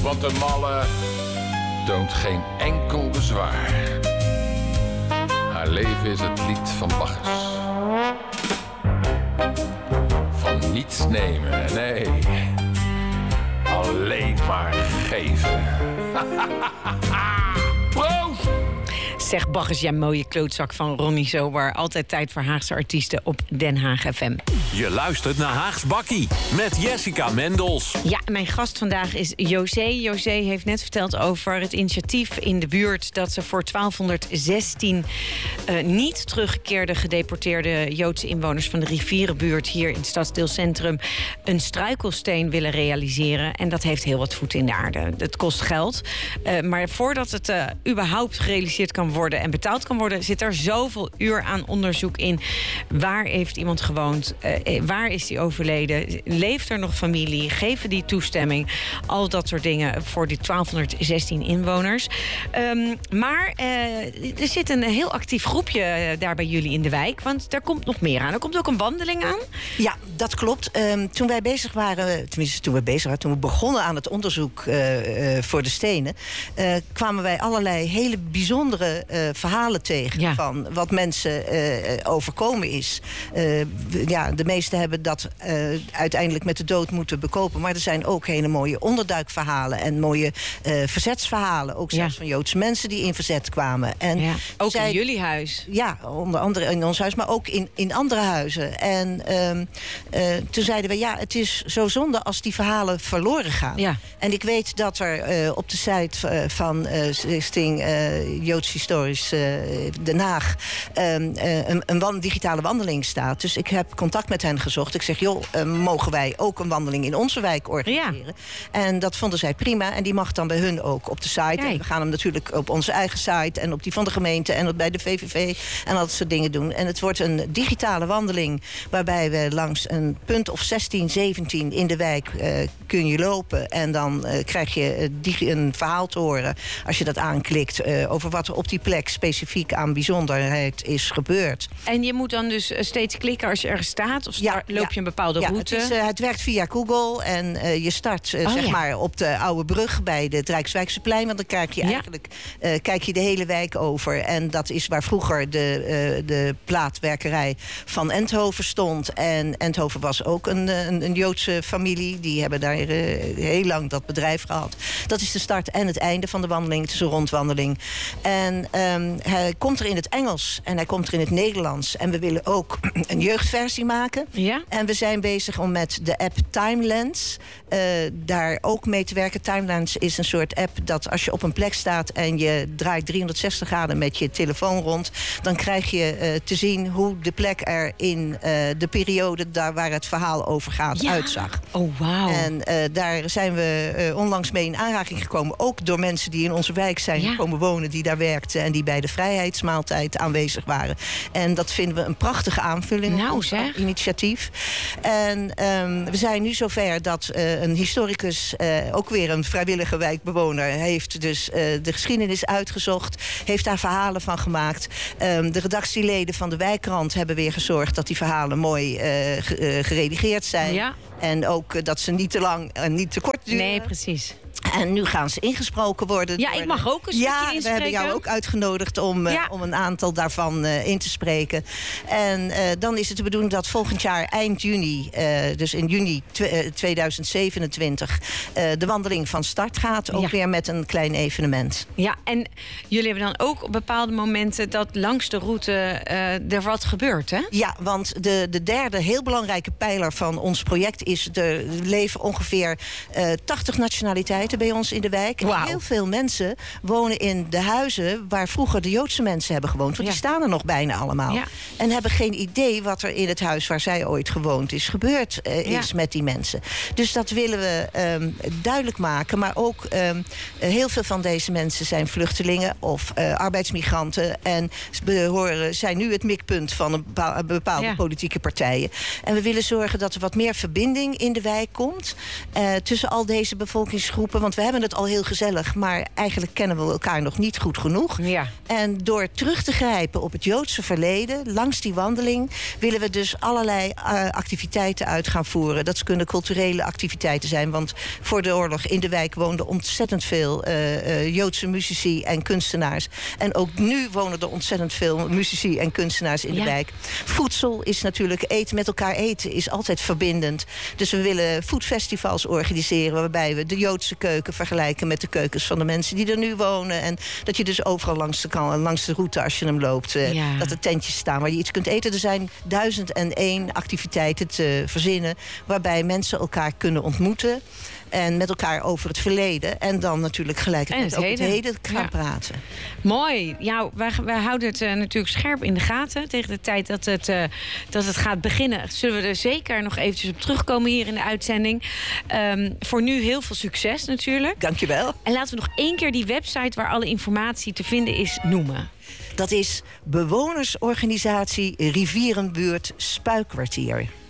Want de malle toont geen enkel bezwaar. Haar leven is het lied van Bacchus. Van niets nemen, nee. Alleen maar geven. Proost! Zeg Bacchus, jij mooie klootzak van Ronnie Zobar. Altijd tijd voor Haagse artiesten op Den Haag FM. Je luistert naar Haags Bakkie met Jessica Mendels. Ja, mijn gast vandaag is José. José heeft net verteld over het initiatief in de buurt dat ze voor 1216 niet teruggekeerde gedeporteerde Joodse inwoners van de rivierenbuurt hier in het stadsdeelcentrum een struikelsteen willen realiseren. En dat heeft heel wat voet in de aarde. Het kost geld. Maar voordat het überhaupt gerealiseerd kan worden en betaald kan worden, zit er zoveel uur aan onderzoek in. Waar heeft iemand gewoond? Waar is die overleden? Leeft er nog familie? Geven die toestemming? Al dat soort dingen voor die 1216 inwoners. Maar er zit een heel actief groepje daar bij jullie in de wijk. Want daar komt nog meer aan. Er komt ook een wandeling aan. Ja, dat klopt. Toen wij bezig waren, toen we begonnen aan het onderzoek voor de stenen, kwamen wij allerlei hele bijzondere verhalen tegen van wat mensen overkomen is. De meesten hebben dat uiteindelijk met de dood moeten bekopen. Maar er zijn ook hele mooie onderduikverhalen en mooie verzetsverhalen. Ook zelfs van Joodse mensen die in verzet kwamen. En ook in jullie huis? Ja, onder andere in ons huis, maar ook in andere huizen. En toen zeiden we, het is zo zonde als die verhalen verloren gaan. Ja. En ik weet dat er op de site van Stichting Joods Historisch Den Haag een digitale wandeling staat. Dus ik heb contact met hen gezocht. Ik zeg, mogen wij ook een wandeling in onze wijk organiseren? Ja. En dat vonden zij prima. En die mag dan bij hun ook op de site. En we gaan hem natuurlijk op onze eigen site en op die van de gemeente en bij de VVV en al dat soort dingen doen. En het wordt een digitale wandeling waarbij we langs een punt of 16, 17 in de wijk kun je lopen. En dan krijg je een verhaal te horen als je dat aanklikt over wat er op die plek specifiek aan bijzonderheid is gebeurd. En je moet dan dus steeds klikken als je ergens staat? Of loop je een bepaalde route? Het werkt via Google en je start zeg maar op de Oude Brug bij het Rijkswijkse-plein. Want dan kijk je eigenlijk de hele wijk over. En dat is waar vroeger de plaatwerkerij van Enthoven stond. En Enthoven was ook een Joodse familie. Die hebben daar heel lang dat bedrijf gehad. Dat is de start en het einde van de wandeling. Het is een rondwandeling. En hij komt er in het Engels en hij komt er in het Nederlands. En we willen ook een jeugdversie maken. Ja? En we zijn bezig om met de app Timelens daar ook mee te werken. Timelens is een soort app dat als je op een plek staat en je draait 360 graden met je telefoon rond, dan krijg je te zien hoe de plek er in de periode daar waar het verhaal over gaat uitzag. Oh, wauw. En daar zijn we onlangs mee in aanraking gekomen. Ook door mensen die in onze wijk zijn komen wonen, die daar werkten en die bij de vrijheidsmaaltijd aanwezig waren. En dat vinden we een prachtige aanvulling op ons initiatief. En we zijn nu zover dat een historicus, ook weer een vrijwillige wijkbewoner, heeft dus de geschiedenis uitgezocht, heeft daar verhalen van gemaakt. De redactieleden van de Wijkkrant hebben weer gezorgd dat die verhalen mooi geredigeerd zijn. Ja. En ook dat ze niet te lang en niet te kort duren. Nee, precies. En nu gaan ze ingesproken worden. Ja, ik mag ook een stukje inspreken. We hebben jou ook uitgenodigd om een aantal daarvan in te spreken. En dan is het de bedoeling dat volgend jaar eind juni, dus in juni 2027, de wandeling van start gaat. Ook weer met een klein evenement. Ja, en jullie hebben dan ook op bepaalde momenten dat langs de route er wat gebeurt, hè? Ja, want de derde heel belangrijke pijler van ons project is, er leven ongeveer 80 nationaliteiten bij ons in de wijk. Wow. En heel veel mensen wonen in de huizen waar vroeger de Joodse mensen hebben gewoond. Want die staan er nog bijna allemaal. Ja. En hebben geen idee wat er in het huis waar zij ooit gewoond is gebeurd is met die mensen. Dus dat willen we duidelijk maken. Maar ook heel veel van deze mensen zijn vluchtelingen of arbeidsmigranten. En zijn nu het mikpunt van bepaalde politieke partijen. En we willen zorgen dat er wat meer verbinding in de wijk komt tussen al deze bevolkingsgroepen. lopen. Want we hebben het al heel gezellig, maar eigenlijk kennen we elkaar nog niet goed genoeg. Ja. En door terug te grijpen op het Joodse verleden, langs die wandeling, willen we dus allerlei activiteiten uit gaan voeren. Dat kunnen culturele activiteiten zijn, want voor de oorlog in de wijk woonden ontzettend veel Joodse muzici en kunstenaars. En ook nu wonen er ontzettend veel muzici en kunstenaars in de wijk. Voedsel is natuurlijk, met elkaar eten is altijd verbindend. Dus we willen foodfestivals organiseren waarbij we de Joodse keuken vergelijken met de keukens van de mensen die er nu wonen. En dat je dus overal langs de route als je hem loopt, dat er tentjes staan waar je iets kunt eten. Er zijn 1001 activiteiten te verzinnen waarbij mensen elkaar kunnen ontmoeten. En met elkaar over het verleden. En dan natuurlijk gelijkertijd ook het heden gaan praten. Mooi. Ja, wij houden het natuurlijk scherp in de gaten. Tegen de tijd dat het gaat beginnen, zullen we er zeker nog eventjes op terugkomen hier in de uitzending. Voor nu heel veel succes natuurlijk. Dankjewel. En laten we nog 1 keer die website waar alle informatie te vinden is noemen. Dat is bewonersorganisatie Rivierenbuurt Spuikwartier.